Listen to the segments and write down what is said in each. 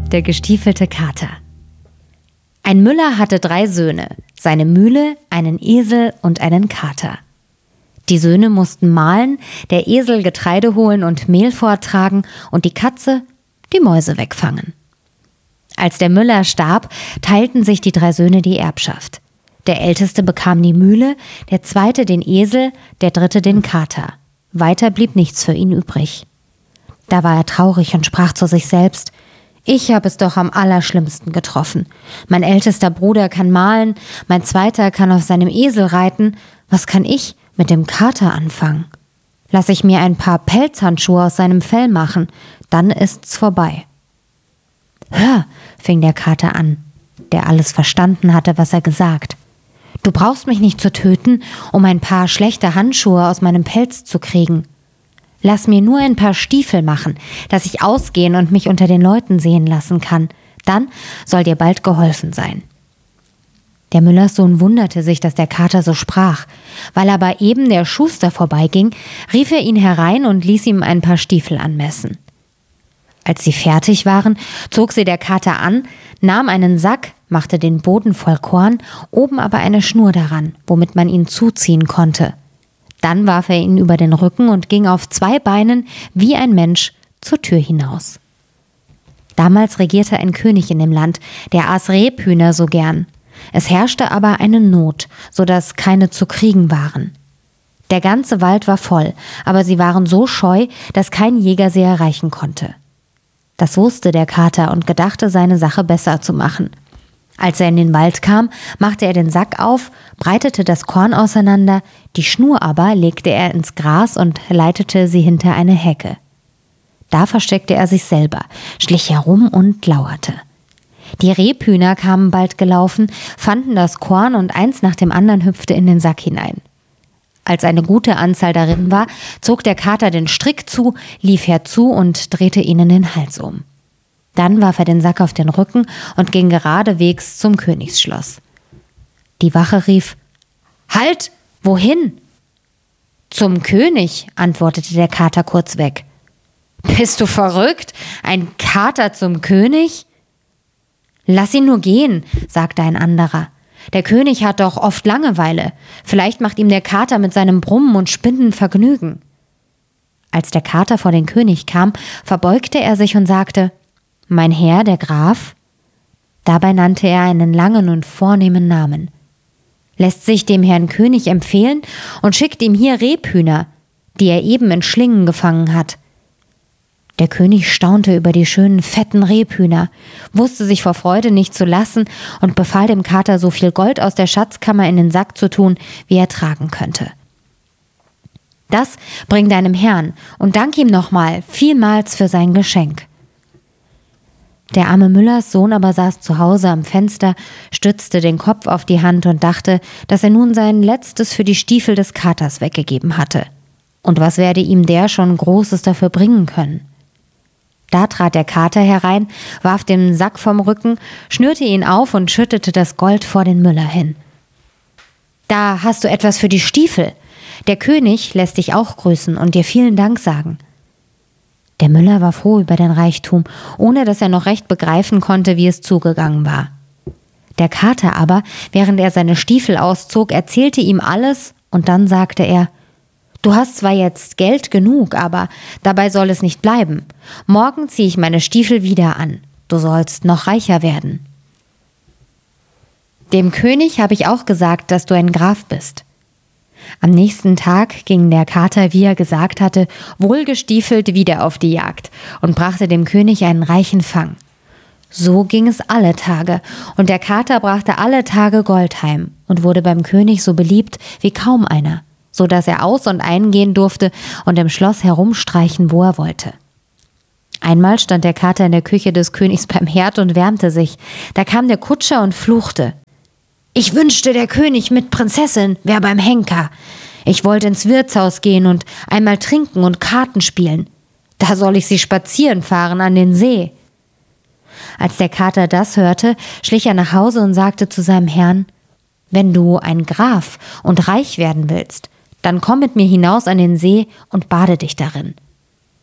Der gestiefelte Kater. Ein Müller hatte 3 Söhne, seine Mühle, einen Esel und einen Kater. Die Söhne mussten mahlen, der Esel Getreide holen und Mehl vortragen und die Katze die Mäuse wegfangen. Als der Müller starb, teilten sich die 3 Söhne die Erbschaft. Der Älteste bekam die Mühle, der Zweite den Esel, der Dritte den Kater. Weiter blieb nichts für ihn übrig. Da war er traurig und sprach zu sich selbst: Ich habe es doch am allerschlimmsten getroffen. Mein ältester Bruder kann mahlen, mein Zweiter kann auf seinem Esel reiten. Was kann ich mit dem Kater anfangen? Lass ich mir ein paar Pelzhandschuhe aus seinem Fell machen, dann ist's vorbei. Hör, fing der Kater an, der alles verstanden hatte, was er gesagt. Du brauchst mich nicht zu töten, um ein paar schlechte Handschuhe aus meinem Pelz zu kriegen. Lass mir nur ein paar Stiefel machen, dass ich ausgehen und mich unter den Leuten sehen lassen kann. Dann soll dir bald geholfen sein. Der Müllerssohn wunderte sich, dass der Kater so sprach. Weil aber eben der Schuster vorbeiging, rief er ihn herein und ließ ihm ein paar Stiefel anmessen. Als sie fertig waren, zog sie der Kater an, nahm einen Sack, machte den Boden voll Korn, oben aber eine Schnur daran, womit man ihn zuziehen konnte. Dann warf er ihn über den Rücken und ging auf 2 Beinen wie ein Mensch zur Tür hinaus. Damals regierte ein König in dem Land, der aß Rebhühner so gern. Es herrschte aber eine Not, so dass keine zu kriegen waren. Der ganze Wald war voll, aber sie waren so scheu, dass kein Jäger sie erreichen konnte. Das wusste der Kater und gedachte, seine Sache besser zu machen. Als er in den Wald kam, machte er den Sack auf, breitete das Korn auseinander, die Schnur aber legte er ins Gras und leitete sie hinter eine Hecke. Da versteckte er sich selber, schlich herum und lauerte. Die Rebhühner kamen bald gelaufen, fanden das Korn und eins nach dem anderen hüpfte in den Sack hinein. Als eine gute Anzahl darin war, zog der Kater den Strick zu, lief herzu und drehte ihnen den Hals um. Dann warf er den Sack auf den Rücken und ging geradewegs zum Königsschloss. Die Wache rief: Halt! Wohin? Zum König, antwortete der Kater kurz weg. Bist du verrückt? Ein Kater zum König? Lass ihn nur gehen, sagte ein anderer. Der König hat doch oft Langeweile. Vielleicht macht ihm der Kater mit seinem Brummen und Spinnen Vergnügen. Als der Kater vor den König kam, verbeugte er sich und sagte: Mein Herr, der Graf? Dabei nannte er einen langen und vornehmen Namen. Lässt sich dem Herrn König empfehlen und schickt ihm hier Rebhühner, die er eben in Schlingen gefangen hat. Der König staunte über die schönen, fetten Rebhühner, wusste sich vor Freude nicht zu lassen und befahl dem Kater, so viel Gold aus der Schatzkammer in den Sack zu tun, wie er tragen könnte. Das bring deinem Herrn und dank ihm nochmal vielmals für sein Geschenk. Der arme Müllerssohn aber saß zu Hause am Fenster, stützte den Kopf auf die Hand und dachte, dass er nun sein Letztes für die Stiefel des Katers weggegeben hatte. Und was werde ihm der schon Großes dafür bringen können? Da trat der Kater herein, warf den Sack vom Rücken, schnürte ihn auf und schüttete das Gold vor den Müller hin. Da hast du etwas für die Stiefel. Der König lässt dich auch grüßen und dir vielen Dank sagen. Der Müller war froh über den Reichtum, ohne dass er noch recht begreifen konnte, wie es zugegangen war. Der Kater aber, während er seine Stiefel auszog, erzählte ihm alles und dann sagte er: Du hast zwar jetzt Geld genug, aber dabei soll es nicht bleiben. Morgen ziehe ich meine Stiefel wieder an. Du sollst noch reicher werden. Dem König habe ich auch gesagt, dass du ein Graf bist. Am nächsten Tag ging der Kater, wie er gesagt hatte, wohlgestiefelt wieder auf die Jagd und brachte dem König einen reichen Fang. So ging es alle Tage, und der Kater brachte alle Tage Gold heim und wurde beim König so beliebt wie kaum einer, so dass er aus- und eingehen durfte und im Schloss herumstreichen, wo er wollte. Einmal stand der Kater in der Küche des Königs beim Herd und wärmte sich. Da kam der Kutscher und fluchte: Ich wünschte, der König mit Prinzessin wär beim Henker. Ich wollte ins Wirtshaus gehen und einmal trinken und Karten spielen. Da soll ich sie spazieren fahren an den See. Als der Kater das hörte, schlich er nach Hause und sagte zu seinem Herrn: Wenn du ein Graf und reich werden willst, dann komm mit mir hinaus an den See und bade dich darin.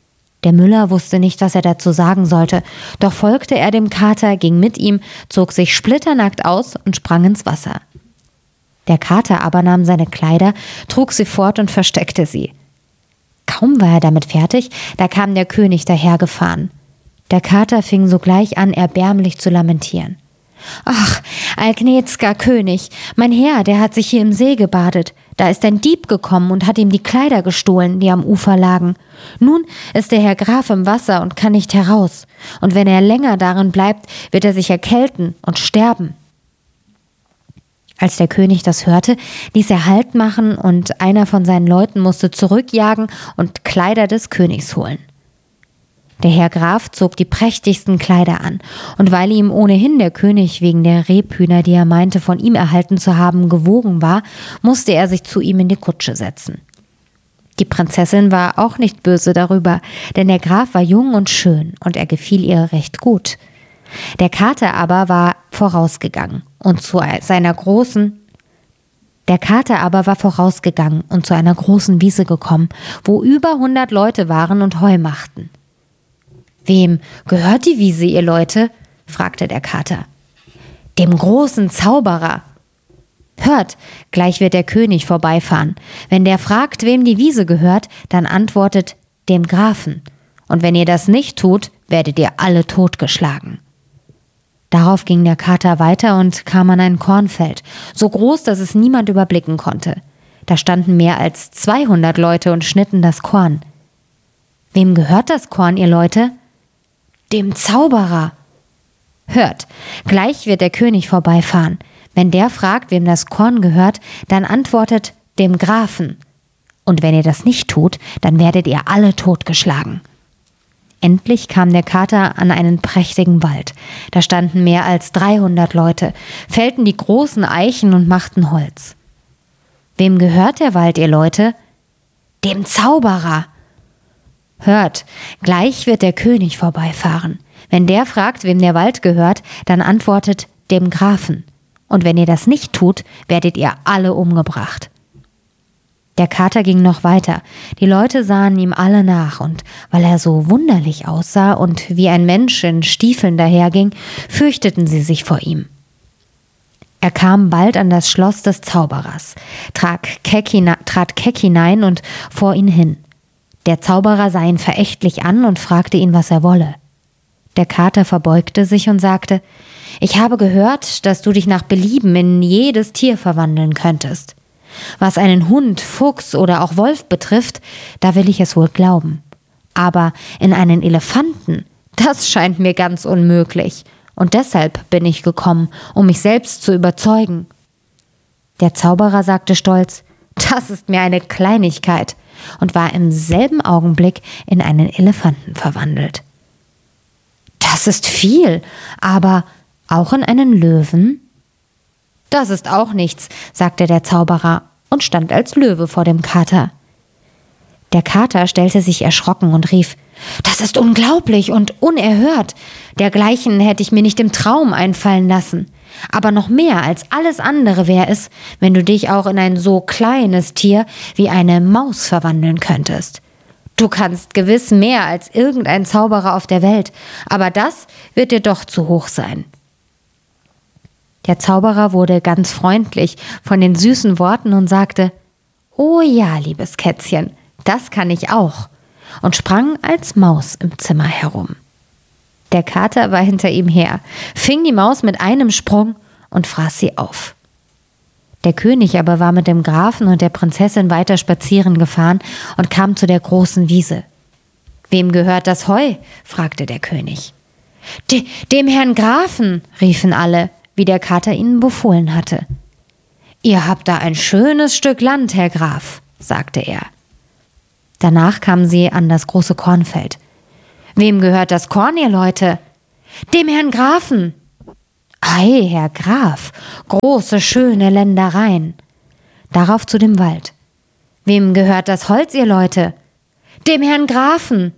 Der Müller wusste nicht, was er dazu sagen sollte, doch folgte er dem Kater, ging mit ihm, zog sich splitternackt aus und sprang ins Wasser. Der Kater aber nahm seine Kleider, trug sie fort und versteckte sie. Kaum war er damit fertig, da kam der König dahergefahren. Der Kater fing sogleich an, erbärmlich zu lamentieren. »Ach, allgnäd'ger König, mein Herr, der hat sich hier im See gebadet. Da ist ein Dieb gekommen und hat ihm die Kleider gestohlen, die am Ufer lagen. Nun ist der Herr Graf im Wasser und kann nicht heraus. Und wenn er länger darin bleibt, wird er sich erkälten und sterben.« Als der König das hörte, ließ er Halt machen und einer von seinen Leuten musste zurückjagen und Kleider des Königs holen. Der Herr Graf zog die prächtigsten Kleider an, und weil ihm ohnehin der König wegen der Rebhühner, die er meinte, von ihm erhalten zu haben, gewogen war, musste er sich zu ihm in die Kutsche setzen. Die Prinzessin war auch nicht böse darüber, denn der Graf war jung und schön, und er gefiel ihr recht gut. Der Kater aber war vorausgegangen und zu einer großen Wiese gekommen, wo über 100 Leute waren und Heu machten. »Wem gehört die Wiese, ihr Leute?« fragte der Kater. »Dem großen Zauberer.« »Hört, gleich wird der König vorbeifahren. Wenn der fragt, wem die Wiese gehört, dann antwortet, dem Grafen. Und wenn ihr das nicht tut, werdet ihr alle totgeschlagen.« Darauf ging der Kater weiter und kam an ein Kornfeld, so groß, dass es niemand überblicken konnte. Da standen mehr als 200 Leute und schnitten das Korn. »Wem gehört das Korn, ihr Leute?« »Dem Zauberer.« »Hört, gleich wird der König vorbeifahren. Wenn der fragt, wem das Korn gehört, dann antwortet, dem Grafen. Und wenn ihr das nicht tut, dann werdet ihr alle totgeschlagen.« Endlich kam der Kater an einen prächtigen Wald. Da standen mehr als 300 Leute, fällten die großen Eichen und machten Holz. »Wem gehört der Wald, ihr Leute?« »Dem Zauberer.« »Hört, gleich wird der König vorbeifahren. Wenn der fragt, wem der Wald gehört, dann antwortet, dem Grafen. Und wenn ihr das nicht tut, werdet ihr alle umgebracht.« Der Kater ging noch weiter. Die Leute sahen ihm alle nach, und weil er so wunderlich aussah und wie ein Mensch in Stiefeln daherging, fürchteten sie sich vor ihm. Er kam bald an das Schloss des Zauberers, trat keck hinein und vor ihn hin. Der Zauberer sah ihn verächtlich an und fragte ihn, was er wolle. Der Kater verbeugte sich und sagte, »Ich habe gehört, dass du dich nach Belieben in jedes Tier verwandeln könntest. Was einen Hund, Fuchs oder auch Wolf betrifft, da will ich es wohl glauben. Aber in einen Elefanten, das scheint mir ganz unmöglich. Und deshalb bin ich gekommen, um mich selbst zu überzeugen.« Der Zauberer sagte stolz, »Das ist mir eine Kleinigkeit«, und war im selben Augenblick in einen Elefanten verwandelt. »Das ist viel, aber auch in einen Löwen?« »Das ist auch nichts«, sagte der Zauberer und stand als Löwe vor dem Kater. Der Kater stellte sich erschrocken und rief, »Das ist unglaublich und unerhört. Dergleichen hätte ich mir nicht im Traum einfallen lassen. Aber noch mehr als alles andere wäre es, wenn du dich auch in ein so kleines Tier wie eine Maus verwandeln könntest. Du kannst gewiss mehr als irgendein Zauberer auf der Welt, aber das wird dir doch zu hoch sein.« Der Zauberer wurde ganz freundlich von den süßen Worten und sagte, »Oh ja, liebes Kätzchen, das kann ich auch«, und sprang als Maus im Zimmer herum. Der Kater war hinter ihm her, fing die Maus mit einem Sprung und fraß sie auf. Der König aber war mit dem Grafen und der Prinzessin weiter spazieren gefahren und kam zu der großen Wiese. »Wem gehört das Heu?« fragte der König. »Dem Herrn Grafen«, riefen alle, wie der Kater ihnen befohlen hatte. »Ihr habt da ein schönes Stück Land, Herr Graf«, sagte er. Danach kamen sie an das große Kornfeld. »Wem gehört das Korn, ihr Leute?« »Dem Herrn Grafen.« »Ei, Herr Graf, große, schöne Ländereien.« Darauf zu dem Wald. »Wem gehört das Holz, ihr Leute?« »Dem Herrn Grafen.«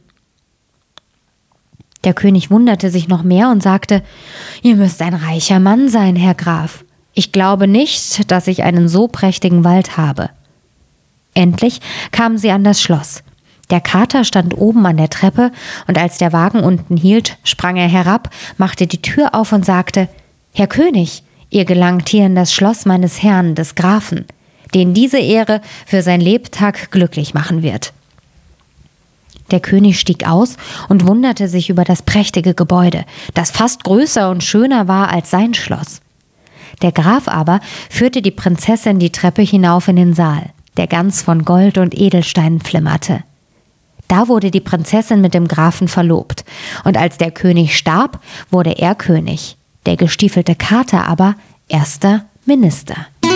Der König wunderte sich noch mehr und sagte, »Ihr müsst ein reicher Mann sein, Herr Graf. Ich glaube nicht, dass ich einen so prächtigen Wald habe.« Endlich kamen sie an das Schloss. Der Kater stand oben an der Treppe, und als der Wagen unten hielt, sprang er herab, machte die Tür auf und sagte: »Herr König, ihr gelangt hier in das Schloss meines Herrn, des Grafen, den diese Ehre für sein Lebtag glücklich machen wird.« Der König stieg aus und wunderte sich über das prächtige Gebäude, das fast größer und schöner war als sein Schloss. Der Graf aber führte die Prinzessin die Treppe hinauf in den Saal, der ganz von Gold und Edelsteinen flimmerte. Da wurde die Prinzessin mit dem Grafen verlobt, und als der König starb, wurde er König, der gestiefelte Kater aber erster Minister.